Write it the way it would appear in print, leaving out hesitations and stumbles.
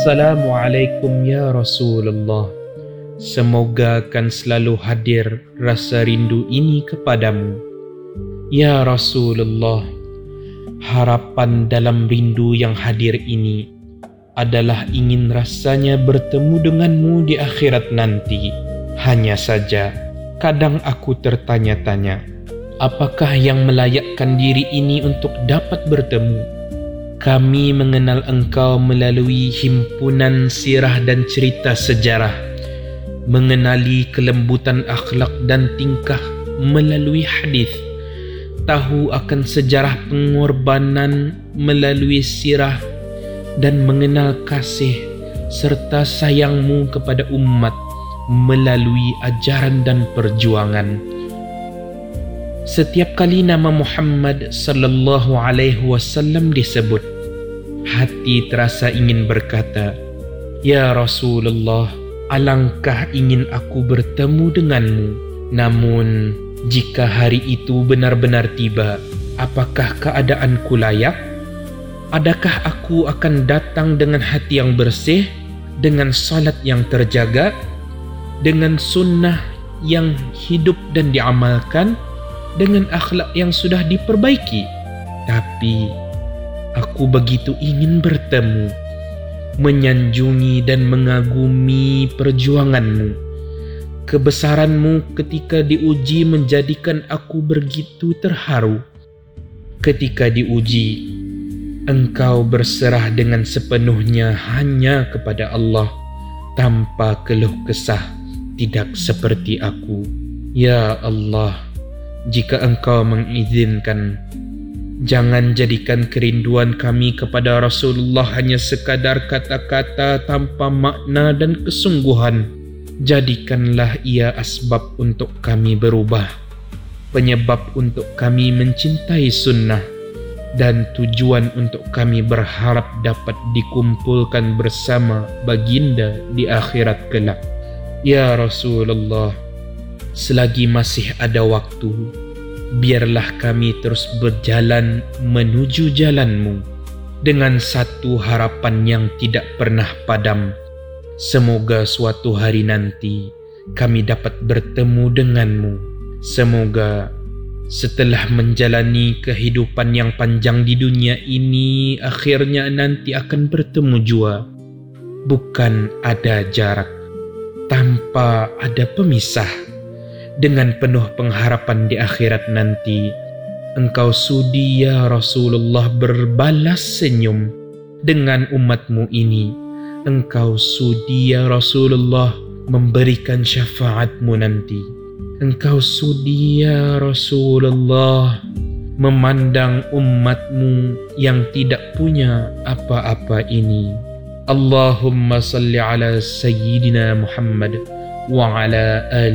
Assalamualaikum ya Rasulullah. Semoga akan selalu hadir rasa rindu ini kepadamu. Ya Rasulullah, harapan dalam rindu yang hadir ini adalah ingin rasanya bertemu denganmu di akhirat nanti. Hanya saja, kadang aku tertanya-tanya, apakah yang melayakkan diri ini untuk dapat bertemu? Kami mengenal engkau melalui himpunan sirah dan cerita sejarah, mengenali kelembutan akhlak dan tingkah melalui hadis, tahu akan sejarah pengorbanan melalui sirah, dan mengenal kasih serta sayangmu kepada umat melalui ajaran dan perjuangan. Setiap kali nama Muhammad sallallahu alaihi wasallam disebut, hati terasa ingin berkata, ya Rasulullah, alangkah ingin aku bertemu denganmu. Namun, jika hari itu benar-benar tiba, apakah keadaanku layak? Adakah aku akan datang dengan hati yang bersih, dengan salat yang terjaga, dengan sunnah yang hidup dan diamalkan, dengan akhlak yang sudah diperbaiki? Tapi aku begitu ingin bertemu, menyanjungi dan mengagumi perjuanganmu. Kebesaranmu ketika diuji menjadikan aku begitu terharu. Ketika diuji, engkau berserah dengan sepenuhnya hanya kepada Allah, tanpa keluh kesah, tidak seperti aku. Ya Allah, jika engkau mengizinkan, jangan jadikan kerinduan kami kepada Rasulullah hanya sekadar kata-kata tanpa makna dan kesungguhan. Jadikanlah ia asbab untuk kami berubah, penyebab untuk kami mencintai sunnah, dan tujuan untuk kami berharap dapat dikumpulkan bersama baginda di akhirat kelak. Ya Rasulullah, selagi masih ada waktu, biarlah kami terus berjalan menuju jalanmu dengan satu harapan yang tidak pernah padam. Semoga suatu hari nanti kami dapat bertemu denganmu. Semoga setelah menjalani kehidupan yang panjang di dunia ini, akhirnya nanti akan bertemu jua. Bukan ada jarak, tanpa ada pemisah. Dengan penuh pengharapan di akhirat nanti, engkau sudi ya Rasulullah berbalas senyum dengan umatmu ini. Engkau sudi ya Rasulullah memberikan syafaatmu nanti. Engkau sudi ya Rasulullah memandang umatmu yang tidak punya apa-apa ini. Allahumma salli ala Sayyidina Muhammad wa ala alihi